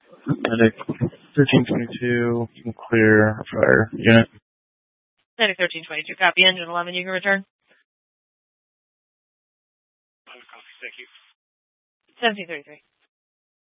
Medic 1322, you can clear fire unit. Medic 1322, copy. Engine 11, you can return. Copy, thank you. 1733.